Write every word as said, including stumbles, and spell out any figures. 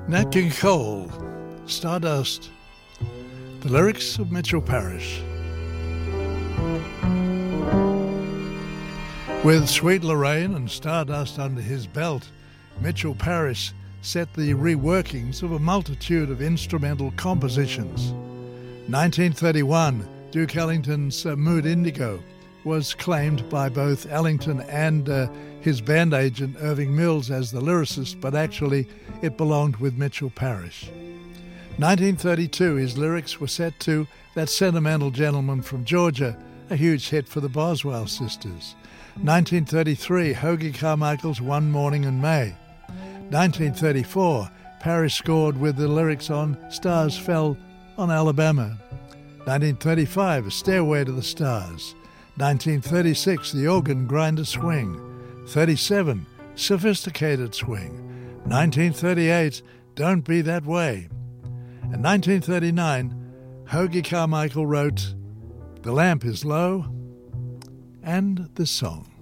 Nat King Cole, Stardust. The lyrics of Mitchell Parish. With Sweet Lorraine and Stardust under his belt, Mitchell Parish set the reworkings of a multitude of instrumental compositions. nineteen thirty-one, Duke Ellington's uh, Mood Indigo was claimed by both Ellington and uh, his band agent Irving Mills as the lyricist, but actually it belonged with Mitchell Parish. nineteen thirty-two, his lyrics were set to That Sentimental Gentleman from Georgia, a huge hit for the Boswell sisters. nineteen thirty-three, Hoagy Carmichael's One Morning in May. nineteen thirty-four, Parish scored with the lyrics on Stars Fell on Alabama. nineteen thirty-five, A Stairway to the Stars. nineteen thirty-six, The Organ Grinder Swing. thirty-seven, Sophisticated Swing. nineteen thirty-eight, Don't Be That Way. And nineteen thirty-nine, Hoagy Carmichael wrote The Lamp is Low and the Song.